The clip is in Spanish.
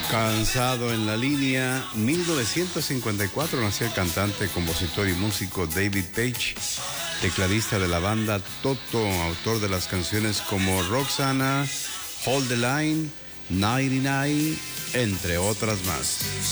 Cansado en la línea, 1954 nació el cantante, compositor y músico David Paich, tecladista de la banda Toto, autor de las canciones como Roxanna, Hold the Line, 99, entre otras más.